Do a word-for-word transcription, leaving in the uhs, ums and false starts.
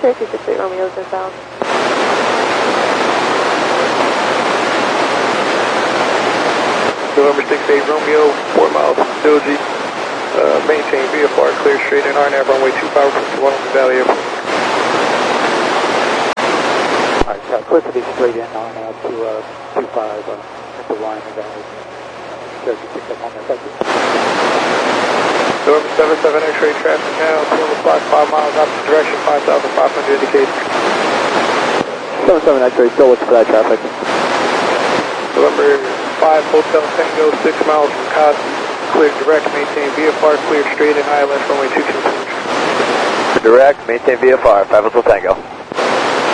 Cherokee six eight Romeo is inbound. November six eight Romeo, four miles from Doji. Uh, maintain V F R, clear straight in R N A V runway two five from one on the Valley Airport. Alright, so clear for the straight in R N A V to uh, two five, uh, at the line of Valley. Cherokee six eight Romeo, thank you. November seven seven X-ray traffic now, two on the clock, five miles opposite direction, five thousand five hundred indicated. seven seven X-ray, still looking for that traffic. November five Hotel Tango, six miles from Cosby. Clear direct, maintain V F R, clear straight in I L S runway two two two. Direct, maintain V F R, five Hotel Tango.